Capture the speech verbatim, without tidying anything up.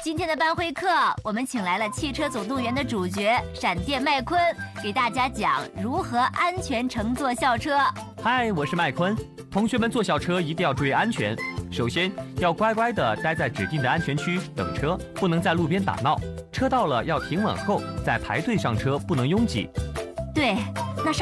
今天的班会课，我们请来了《汽车总动员》的主角闪电麦昆，给大家讲如何安全乘坐校车。 嗨，我是麦昆。同学们坐校车一定要注意安全。首先要乖乖地待在指定的安全区等车，不能在路边打闹。车到了要停稳后再排队上车，不能拥挤。 对，那上